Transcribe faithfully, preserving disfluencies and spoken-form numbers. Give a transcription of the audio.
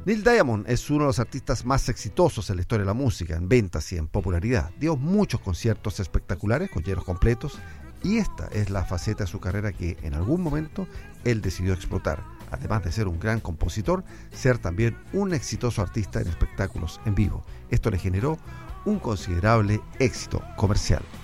Neil Diamond es uno de los artistas más exitosos en la historia de la música, en ventas y en popularidad. Dio muchos conciertos espectaculares con llenos completos y esta es la faceta de su carrera que en algún momento él decidió explotar. Además de ser un gran compositor, ser también un exitoso artista en espectáculos en vivo. Esto le generó un considerable éxito comercial.